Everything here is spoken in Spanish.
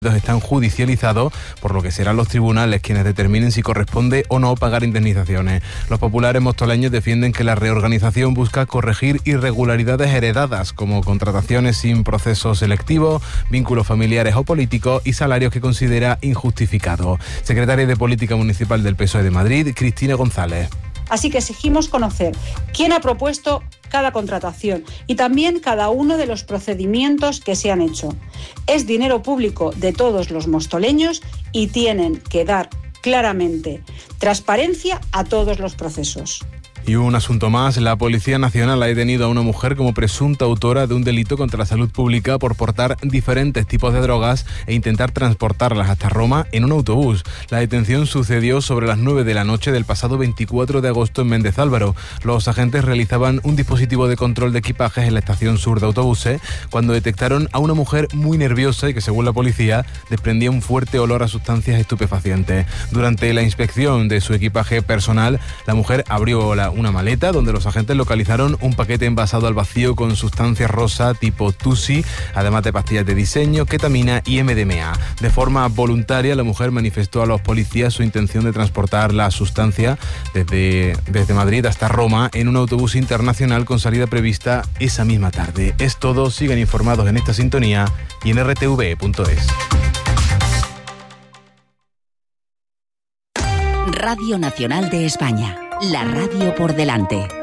están judicializados, por lo que serán los tribunales quienes determinen si corresponde o no pagar indemnizaciones. Los populares mostoleños defienden que la reorganización busca corregir irregularidades heredadas, como contrataciones sin proceso selectivo, vínculos familiares o políticos y salarios que considera injustificados. Secretaria de Política Municipal del PSOE de Madrid, Cristina González. Así que exigimos conocer quién ha propuesto cada contratación y también cada uno de los procedimientos que se han hecho. Es dinero público de todos los mostoleños y tienen que dar claramente transparencia a todos los procesos. Y un asunto más, la Policía Nacional ha detenido a una mujer como presunta autora de un delito contra la salud pública por portar diferentes tipos de drogas e intentar transportarlas hasta Roma en un autobús. La detención sucedió sobre las 9 de la noche del pasado 24 de agosto en Méndez Álvaro. Los agentes realizaban un dispositivo de control de equipajes en la estación sur de autobuses cuando detectaron a una mujer muy nerviosa y que, según la policía, desprendía un fuerte olor a sustancias estupefacientes. Durante la inspección de su equipaje personal, la mujer abrió una maleta donde los agentes localizaron un paquete envasado al vacío con sustancias rosa tipo Tusi, además de pastillas de diseño, ketamina y MDMA. De forma voluntaria, la mujer manifestó a los policías su intención de transportar la sustancia desde Madrid hasta Roma en un autobús internacional con salida prevista esa misma tarde. Es todo, sigan informados en esta sintonía y en rtv.es. Radio Nacional de España. La radio por delante.